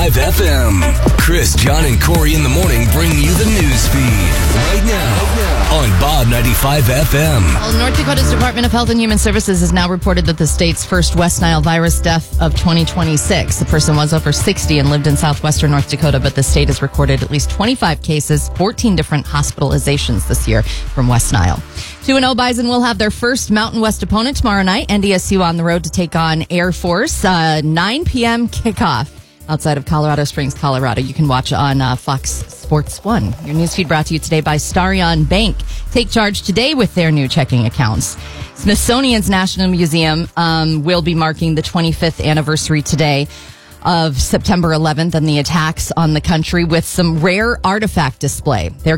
95 FM. Chris, John, and Corey in the morning bring you the news feed right now on Bob 95 FM. Well, North Dakota's Department of Health and Human Services has now reported that the state's first West Nile virus death of 2026. The person was over 60 and lived in southwestern North Dakota, but the state has recorded at least 25 cases, 14 different hospitalizations this year from West Nile. 2-0 Bison will have their first Mountain West opponent tomorrow night. NDSU on the road to take on Air Force. 9 p.m. kickoff outside of Colorado Springs, Colorado. You can watch on Fox Sports 1. Your newsfeed brought to you today by Starion Bank. Take charge today with their new checking accounts. Smithsonian's National Museum will be marking the 25th anniversary today of September 11th and the attacks on the country with some rare artifact display. They're